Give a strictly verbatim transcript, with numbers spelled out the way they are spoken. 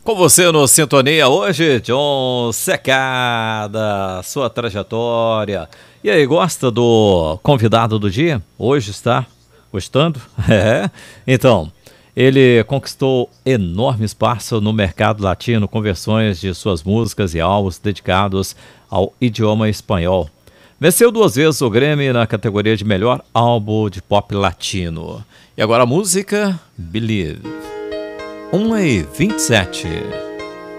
Com você no Sintonia hoje, John Secada, sua trajetória. E aí, gosta do convidado do dia? Hoje está gostando? É. Então, ele conquistou enorme espaço no mercado latino com versões de suas músicas e álbuns dedicados ao idioma espanhol. Venceu duas vezes o Grammy na categoria de melhor álbum de pop latino. E agora a música Believe. uma e vinte e sete.